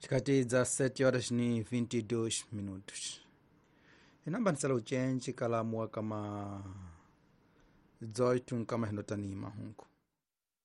Chikati za 7 horas ni 22 minutos. Inamba nisala uchenchi kalamu kama 18 kama hinotanima hunku.